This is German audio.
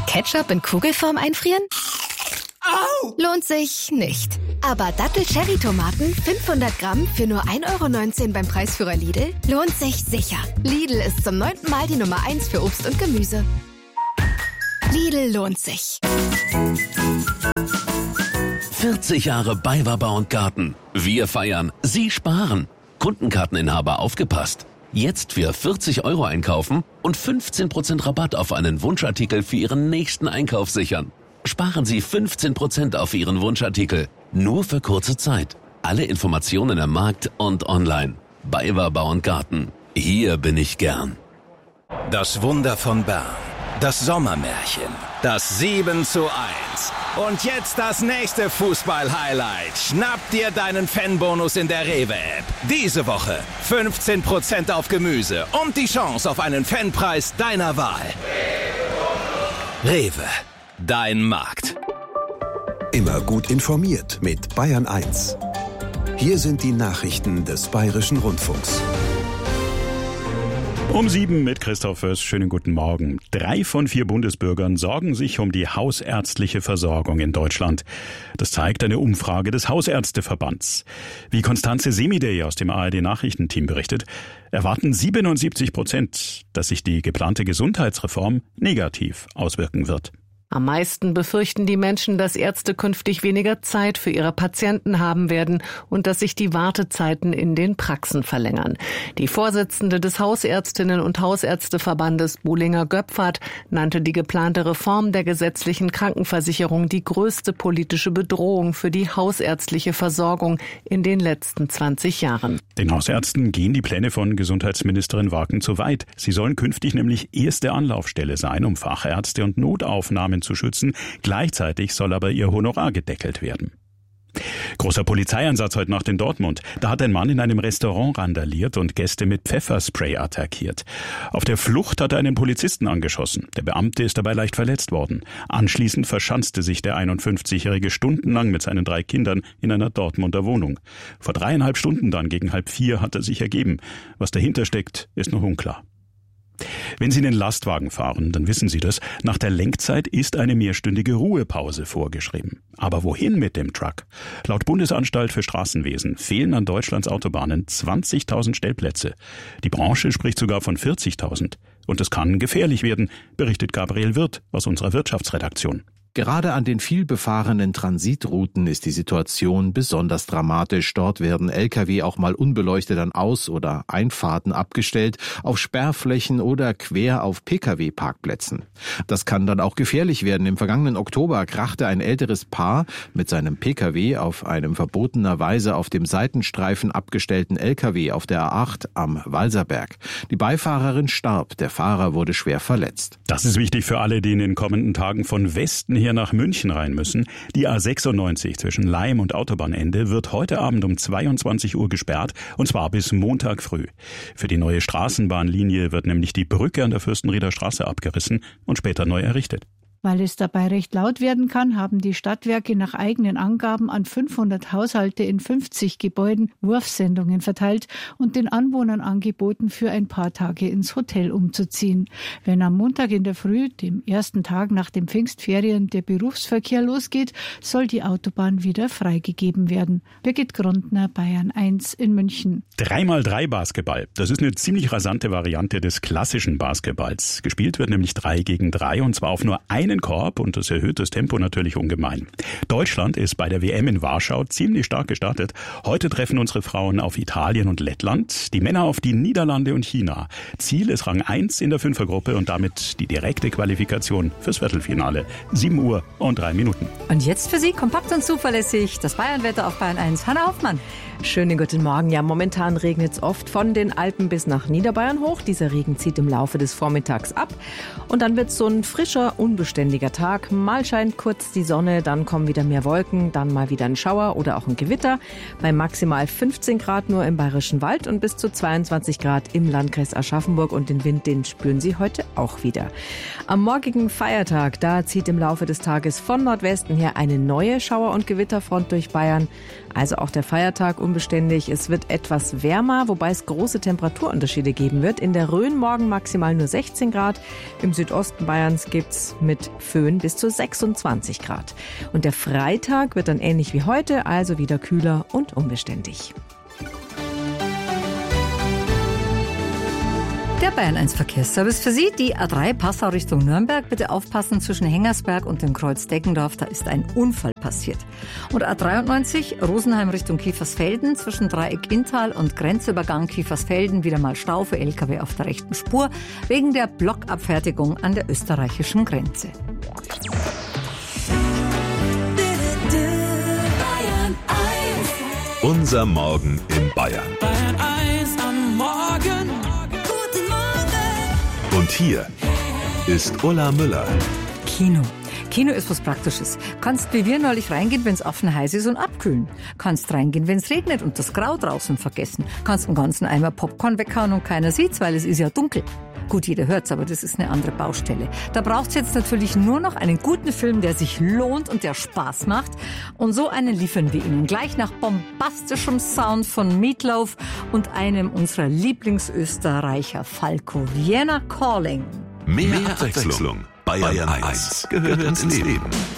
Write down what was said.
Ketchup in Kugelform einfrieren? Au! Lohnt sich nicht. Aber Dattel-Cherry-Tomaten 500 Gramm für nur 1,19 € beim Preisführer Lidl lohnt sich sicher. Lidl ist zum 9. Mal die Nummer 1 für Obst und Gemüse. Lidl lohnt sich. 40 Jahre BayWa Bau & Garten. Wir feiern, Sie sparen. Kundenkarteninhaber aufgepasst. Jetzt für 40 € einkaufen und 15% Rabatt auf einen Wunschartikel für Ihren nächsten Einkauf sichern. Sparen Sie 15% auf Ihren Wunschartikel. Nur für kurze Zeit. Alle Informationen am Markt und online. BayWa Bau & Garten. Hier bin ich gern. Das Wunder von Bern. Das Sommermärchen. Das 7:1. Und jetzt das nächste Fußball-Highlight. Schnapp dir deinen Fanbonus in der Rewe-App. Diese Woche 15% auf Gemüse und die Chance auf einen Fanpreis deiner Wahl. Rewe. Dein Markt. Immer gut informiert mit Bayern 1. Hier sind die Nachrichten des Bayerischen Rundfunks. Um 7 mit Christoph Föß. Schönen guten Morgen. 3 von 4 Bundesbürgern sorgen sich um die hausärztliche Versorgung in Deutschland. Das zeigt eine Umfrage des Hausärzteverbands. Wie Konstanze Semidey aus dem ARD-Nachrichtenteam berichtet, erwarten 77%, dass sich die geplante Gesundheitsreform negativ auswirken wird. Am meisten befürchten die Menschen, dass Ärzte künftig weniger Zeit für ihre Patienten haben werden und dass sich die Wartezeiten in den Praxen verlängern. Die Vorsitzende des Hausärztinnen- und Hausärzteverbandes Bohlinger-Göpfert nannte die geplante Reform der gesetzlichen Krankenversicherung die größte politische Bedrohung für die hausärztliche Versorgung in den letzten 20 Jahren. Den Hausärzten gehen die Pläne von Gesundheitsministerin Wagen zu weit. Sie sollen künftig nämlich erste Anlaufstelle sein, um Fachärzte und Notaufnahmen zu schützen. Gleichzeitig soll aber ihr Honorar gedeckelt werden. Großer Polizeieinsatz heute Nacht in Dortmund. Da hat ein Mann in einem Restaurant randaliert und Gäste mit Pfefferspray attackiert. Auf der Flucht hat er einen Polizisten angeschossen. Der Beamte ist dabei leicht verletzt worden. Anschließend verschanzte sich der 51-Jährige stundenlang mit seinen 3 Kindern in einer Dortmunder Wohnung. Vor 3,5 Stunden dann gegen 3:30 hat er sich ergeben. Was dahinter steckt, ist noch unklar. Wenn Sie einen Lastwagen fahren, dann wissen Sie das. Nach der Lenkzeit ist eine mehrstündige Ruhepause vorgeschrieben. Aber wohin mit dem Truck? Laut Bundesanstalt für Straßenwesen fehlen an Deutschlands Autobahnen 20.000 Stellplätze. Die Branche spricht sogar von 40.000. Und es kann gefährlich werden, berichtet Gabriel Wirth aus unserer Wirtschaftsredaktion. Gerade an den vielbefahrenen Transitrouten ist die Situation besonders dramatisch. Dort werden Lkw auch mal unbeleuchtet an Aus- oder Einfahrten abgestellt, auf Sperrflächen oder quer auf Pkw-Parkplätzen. Das kann dann auch gefährlich werden. Im vergangenen Oktober krachte ein älteres Paar mit seinem Pkw auf einem verbotenerweise auf dem Seitenstreifen abgestellten Lkw auf der A8 am Walserberg. Die Beifahrerin starb, der Fahrer wurde schwer verletzt. Das ist wichtig für alle, die in den kommenden Tagen von Westen her nach München rein müssen. Die A96 zwischen Laim und Autobahnende wird heute Abend um 22 Uhr gesperrt, und zwar bis Montag früh. Für die neue Straßenbahnlinie wird nämlich die Brücke an der Fürstenrieder Straße abgerissen und später neu errichtet. Weil es dabei recht laut werden kann, haben die Stadtwerke nach eigenen Angaben an 500 Haushalte in 50 Gebäuden Wurfsendungen verteilt und den Anwohnern angeboten, für ein paar Tage ins Hotel umzuziehen. Wenn am Montag in der Früh, dem ersten Tag nach den Pfingstferien, der Berufsverkehr losgeht, soll die Autobahn wieder freigegeben werden. Birgit Grundner, Bayern 1 in München. 3x3 Basketball. Das ist eine ziemlich rasante Variante des klassischen Basketballs. Gespielt wird nämlich 3 gegen 3 und zwar auf nur einen Korb, und das erhöht das Tempo natürlich ungemein. Deutschland ist bei der WM in Warschau ziemlich stark gestartet. Heute treffen unsere Frauen auf Italien und Lettland, die Männer auf die Niederlande und China. Ziel ist Rang 1 in der Fünfergruppe und damit die direkte Qualifikation fürs Viertelfinale. 7 Uhr und 3 Minuten. Und jetzt für Sie kompakt und zuverlässig das Bayernwetter auf Bayern 1. Hanna Hoffmann. Schönen guten Morgen. Ja, momentan regnet es oft von den Alpen bis nach Niederbayern hoch. Dieser Regen zieht im Laufe des Vormittags ab. Und dann wird es so ein frischer, unbeständiger Tag. Mal scheint kurz die Sonne, dann kommen wieder mehr Wolken, dann mal wieder ein Schauer oder auch ein Gewitter. Bei maximal 15 Grad nur im Bayerischen Wald und bis zu 22 Grad im Landkreis Aschaffenburg. Und den Wind, den spüren Sie heute auch wieder. Am morgigen Feiertag, da zieht im Laufe des Tages von Nordwesten her eine neue Schauer- und Gewitterfront durch Bayern. Also auch der Feiertag unbeständig. Es wird etwas wärmer, wobei es große Temperaturunterschiede geben wird. In der Rhön morgen maximal nur 16 Grad. Im Südosten Bayerns gibt's mit mit Föhn bis zu 26 Grad. Und der Freitag wird dann ähnlich wie heute, also wieder kühler und unbeständig. Der Bayern 1 Verkehrsservice für Sie, die A3 Passau Richtung Nürnberg. Bitte aufpassen, zwischen Hengersberg und dem Kreuz Deggendorf, da ist ein Unfall passiert. Und A93 Rosenheim Richtung Kiefersfelden, zwischen Dreieck Inntal und Grenzübergang Kiefersfelden wieder mal Stau für LKW auf der rechten Spur, wegen der Blockabfertigung an der österreichischen Grenze. Unser Morgen in Bayern. Bayern 1 am Morgen. Und hier ist Ulla Müller. Kino. Kino ist was Praktisches. Kannst wie wir neulich reingehen, wenn's offen heiß ist und abkühlen. Kannst reingehen, wenn's regnet und das Grau draußen vergessen. Kannst einen ganzen Eimer Popcorn weghauen und keiner sieht's, weil es ist ja dunkel. Gut, jeder hört's, aber das ist eine andere Baustelle. Da braucht's jetzt natürlich nur noch einen guten Film, der sich lohnt und der Spaß macht. Und so einen liefern wir Ihnen gleich nach bombastischem Sound von Meatloaf und einem unserer Lieblingsösterreicher, Falco. Vienna Calling. Mehr Abwechslung. Bayern 1 gehört ins Leben.